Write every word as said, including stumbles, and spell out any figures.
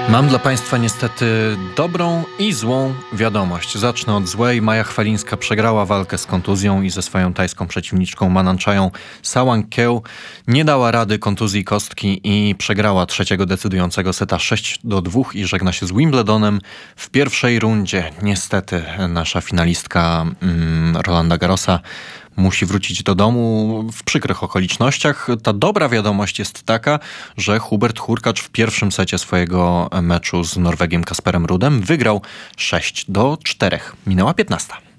Mam dla Państwa niestety dobrą i złą wiadomość. Zacznę od złej. Maja Chwalińska przegrała walkę z kontuzją i ze swoją tajską przeciwniczką Mananchają Sawang-Kieł nie dała rady kontuzji kostki i przegrała trzeciego decydującego seta sześć do dwóch i żegna się z Wimbledonem w pierwszej rundzie. Niestety nasza finalistka mm, Rolanda Garrosa musi wrócić do domu w przykrych okolicznościach. Ta dobra wiadomość jest taka, że Hubert Hurkacz w pierwszym secie swojego meczu z Norwegiem Kasperem Rudem wygrał sześć do czterech. Minęła piętnasta.